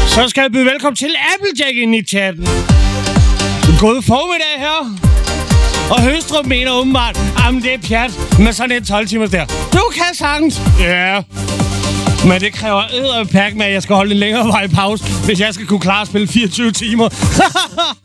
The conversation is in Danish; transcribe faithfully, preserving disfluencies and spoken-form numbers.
Så skal jeg byde velkommen til Applejack ind i chatten. God formiddag her. Og Høstrup mener åbenbart, at det er pjat med sådan en tolv timers der. Du kan sagtens. Ja. Yeah. Men det kræver edderpack med, at jeg skal holde en længere vej pause, hvis jeg skal kunne klare at spille fireogtyve timer.